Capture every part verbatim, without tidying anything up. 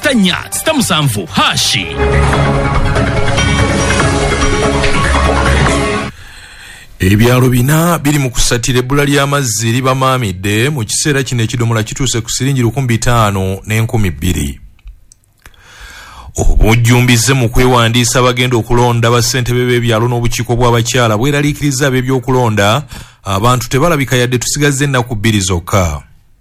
sitanya sita musanvu hashi. Ebyalo bina biri mu kusatira ebbula ly'amazzi libamaamidde mu kiseera kino ekidomola kituuse ku siringi lukumi ttaano n'enkumi bbiri. Obujjumbize mu kwewandiisa bagenda okulonda bassentebe b'ebyalo n'obukiiko bw'abakyala bweraliikiriza ab'ebyokulonda abantu tebalabika yadde tusigazze ennaku bbiri zokka.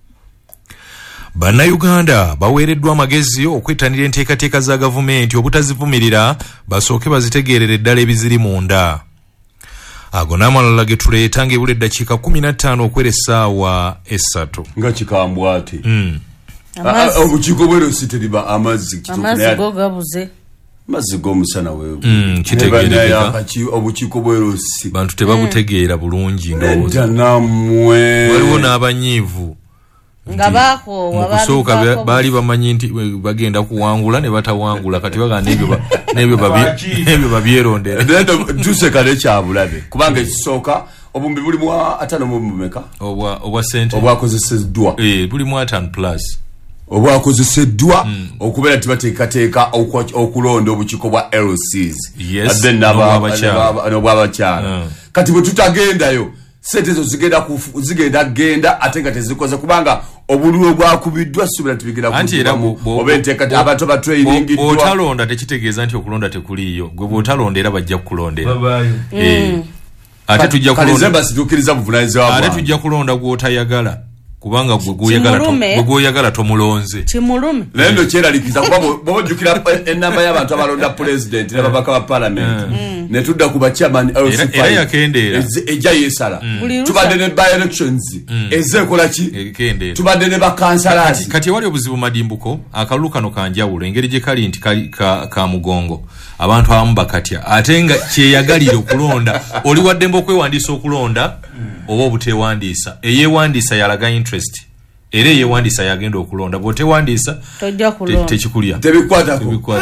Bannayuganda baweereddwa amagezi okwettanira enteekateeka za gavumenti obutazivumirira basooke bazitegeerere ddala ebiziri munda. Ago n'amalala ge tuleeta ng'ebula eddakiika kumi na ttaano okwera essaawa essatu. Nga kikambwa ati. Mm. Obukiiko bw'erosi teriba amazzi. Amazzi go gabuze. Amazzi g'omusana wewe. Mm, kitegeerekeka. Obukiiko bw'erosi. Bantu tebabutegeera bulungi ndowooza. Edda nammwe. Waliwo n'abanyiivu. Nga baako wabaali baali bamanyi nti bagenda kuwangula ne batawangula kati bagana n'ebyo n'ebyo babye babyerondera. Nendo tuseka ne kyabulabe kubanga ekisooka obumbi buli mu atano mu mumeka obwa obwa sente obwakozeseddwa eh buli mu atano plus obwakozeseddwa okubeera tibateekateeka okulonda obukiiko bwa L Cs adde n'obwabakyala kati bwe tutagendayo sente zo zigenda zigenda genda ate nga tezikoze kubanga obululu bwakubiddwa subira tubigenda kubamu obenteeka abantu ba training otalonda tekitegeeza nti okulonda tekuliyo gwe bwotalonda era bajja kukulondera eh ate tujja kulonda kalizemba situkiriza buvunanyizibwa bwa ate tujja kulonda gw'otayagala kubanga gwe gwoyagala gwoyagala tomulonze kimulume lendo kyeralikiza kuba bojjukira enamba y'abantu abalonda president ne babaka ba parliament ne tudda ku ba chairman era yakendeera ejja yesala tubadde ne by elections ezekola ki tubadde ne ba councillors kati wali obuzibu madimbuko akalulu kano kanjawulo engeri gye kali nti ka mugongo abantu abamu bakatya ate nga kyeyagalira okulonda oli waddemba okwewandiisa okulonda oba obutewandiisa eyewandiisa yalaga interest era eyewandiisa yagenda okulonda bw'otewandiisa tekikulya tebikwatako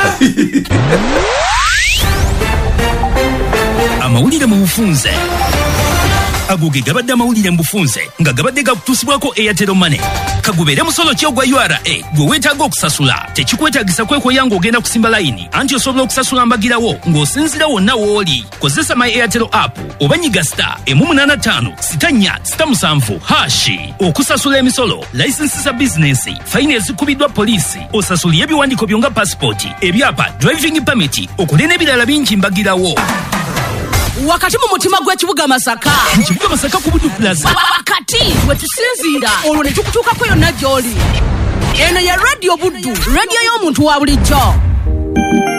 amawulire mu bufunze ago ge gabadde amawulire mu bufunze nga gabadde gakutuusibwako Airtel Money kagubeere musolo ki ogwa U R A gwe weetaaga okusasula tekikwetaagisa kwekoya ng'ogenda kusimba layini anti osobola okusasula mbagirawo ng'osinzira wonna w'oli kozesa My Airtel app oba nyiga star emu munaana ttaano sitanya sita musanvu hashi okusasula emisolo layisinsi za bizinensi fayini ezikubiddwa poliisi osasulira ebiwandiiko byonga pasipoti ebyapa driving permit okole n'ebirala bingi mbagirawo wakati mu mutima gw'ekibuga Masaka ekibuga Masaka ku Buddu Plaza wakati wetusinziira olwo ne tukutuukako yonna gy'oli eno ya Radio Buddu radio y'omuntu wa bulijjo.